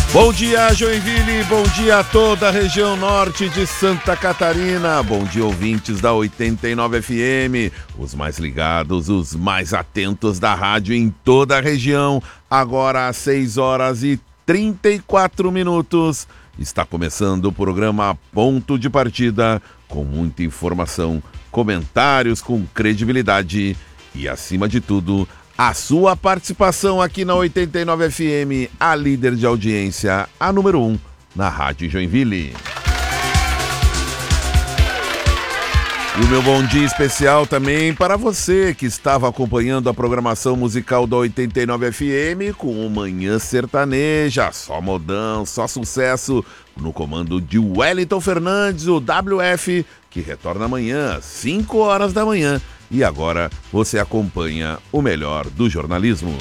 Bom dia, Joinville, bom dia a toda a região norte de Santa Catarina, bom dia, ouvintes da 89 FM, os mais ligados, os mais atentos da rádio em toda a região, agora às 6h34, está começando o programa Ponto de Partida, com muita informação, comentários com credibilidade e, acima de tudo, a sua participação aqui na 89 FM, a líder de audiência, a número 1 na Rádio Joinville. E o meu bom dia especial também para você que estava acompanhando a programação musical da 89 FM com o Manhã Sertaneja, só modão, só sucesso, no comando de Wellington Fernandes, o WF, que retorna amanhã, às 5 horas da manhã. E agora você acompanha o melhor do jornalismo.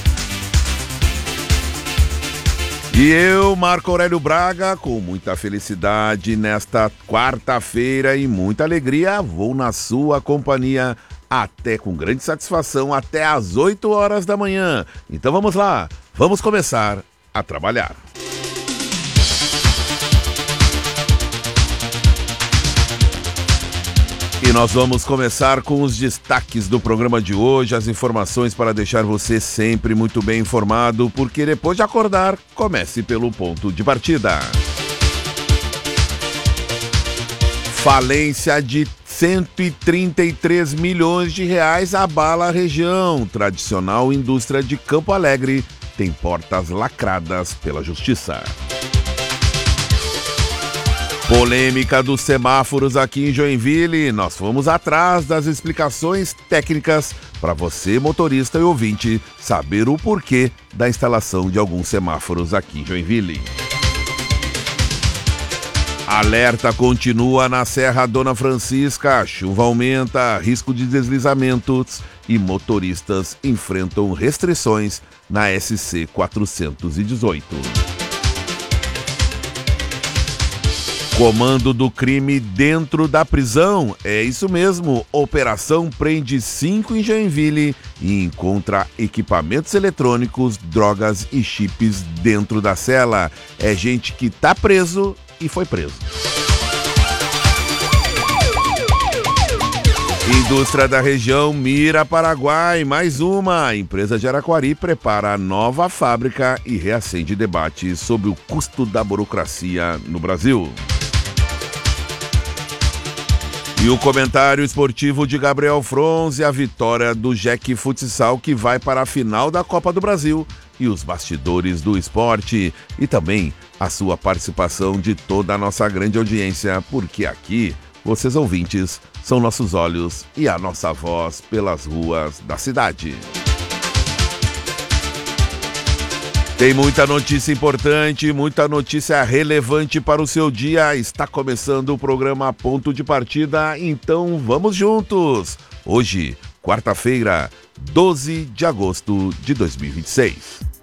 E eu, Marco Aurélio Braga, com muita felicidade nesta quarta-feira e muita alegria, vou na sua companhia até com grande satisfação até às 8 horas da manhã. Então vamos lá, vamos começar a trabalhar. E nós vamos começar com os destaques do programa de hoje, as informações para deixar você sempre muito bem informado, porque depois de acordar, comece pelo ponto de partida. Falência de 133 milhões de reais abala a região. Tradicional indústria de Campo Alegre tem portas lacradas pela Justiça. Polêmica dos semáforos aqui em Joinville. Nós fomos atrás das explicações técnicas para você, motorista e ouvinte, saber o porquê da instalação de alguns semáforos aqui em Joinville. Alerta continua na Serra Dona Francisca. Chuva aumenta, risco de deslizamentos e motoristas enfrentam restrições na SC 418. Comando do crime dentro da prisão. É isso mesmo. Operação prende 5 em Joinville e encontra equipamentos eletrônicos, drogas e chips dentro da cela. É gente que tá preso e foi preso. Indústria da região mira Paraguai. Mais uma. A empresa de Araquari prepara a nova fábrica e reacende debates sobre o custo da burocracia no Brasil. E o comentário esportivo de Gabriel Fronze, a vitória do Jack Futsal que vai para a final da Copa do Brasil e os bastidores do esporte e também a sua participação de toda a nossa grande audiência, porque aqui, vocês ouvintes, são nossos olhos e a nossa voz pelas ruas da cidade. Tem muita notícia importante, muita notícia relevante para o seu dia. Está começando o programa Ponto de Partida, então vamos juntos. Hoje, quarta-feira, 12 de agosto de 2026.